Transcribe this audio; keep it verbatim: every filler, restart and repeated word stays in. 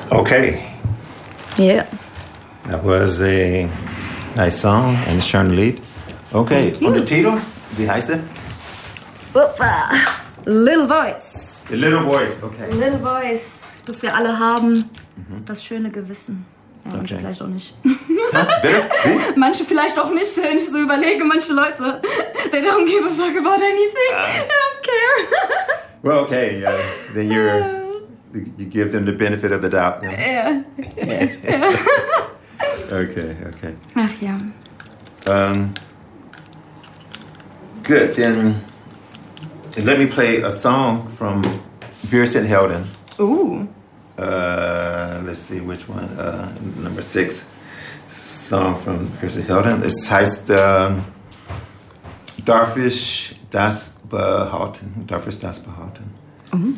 Okay. Yeah. That was a nice song, ein schönes Lied. Okay, und der Titel, wie heißt er? Uppa. Little Voice. The Little Voice, okay. Little Voice, das wir alle haben. Mhm. Das schöne Gewissen. Ja, manche okay. vielleicht auch nicht. Bitte? Manche vielleicht auch nicht, wenn ich so überlege. Manche Leute, they don't give a fuck about anything. Uh, they don't care. Well, okay, uh, then you're, you give them the benefit of the doubt. Yeah. yeah. yeah. Okay, okay. Ach ja. Um, good, then let me play a song from Wir sind Helden. Ooh. Uh, let's see which one. Uh, number six song from Wir sind Helden. Es heißt um, Darf ich das behalten? Darf ich das behalten? Oh.